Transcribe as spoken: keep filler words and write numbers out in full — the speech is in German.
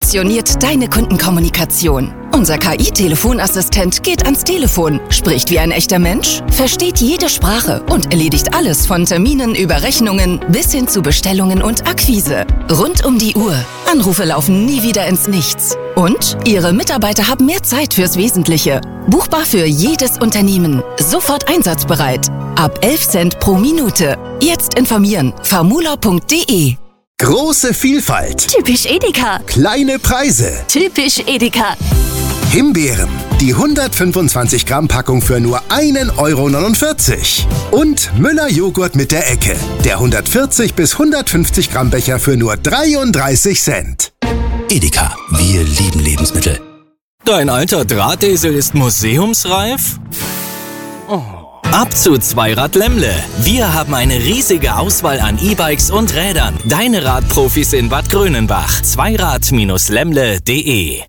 revolutioniert deine Kundenkommunikation. Unser K I-Telefonassistent geht ans Telefon, spricht wie ein echter Mensch, versteht jede Sprache und erledigt alles von Terminen über Rechnungen bis hin zu Bestellungen und Akquise. Rund um die Uhr. Anrufe laufen nie wieder ins Nichts. Und Ihre Mitarbeiter haben mehr Zeit fürs Wesentliche. Buchbar für jedes Unternehmen. Sofort einsatzbereit. Ab elf Cent pro Minute. Jetzt informieren. famula punkt de. Große Vielfalt. Typisch Edeka. Kleine Preise. Typisch Edeka. Himbeeren. Die hundertfünfundzwanzig Gramm Packung für nur ein Euro neunundvierzig. Und Müller-Joghurt mit der Ecke. Der hundertvierzig bis hundertfünfzig Gramm Becher für nur dreiunddreißig Cent. Edeka. Wir lieben Lebensmittel. Dein alter Drahtesel ist museumsreif? Oh. Ab zu Zweirad Lemmle. Wir haben eine riesige Auswahl an E-Bikes und Rädern. Deine Radprofis in Bad Grönenbach. Zweirad Lemmle punkt de